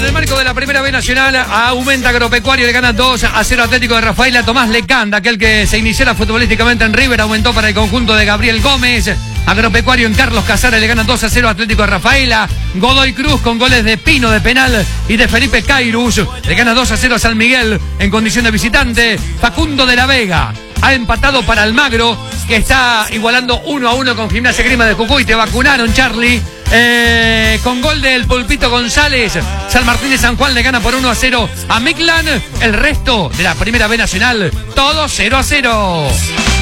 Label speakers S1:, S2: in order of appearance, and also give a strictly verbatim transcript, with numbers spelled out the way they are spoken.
S1: el marco de la Primera B Nacional, aumenta Agropecuario, le gana dos a cero Atlético de Rafaela. Tomás Lecanda, aquel que se iniciara futbolísticamente en River, aumentó para el conjunto de Gabriel Gómez. Agropecuario en Carlos Casares le gana dos a cero Atlético de Rafaela. Godoy Cruz con goles de Pino de penal y de Felipe Cairus le gana dos a cero a San Miguel en condición de visitante. Facundo de la Vega ha empatado para Almagro, que está igualando uno a uno con Gimnasia Grima de Jujuy. Te vacunaron, Charlie. Eh, con gol del Pulpito González, San Martín de San Juan le gana por uno a cero a Mictlán. El resto de la Primera B Nacional, todo cero a cero.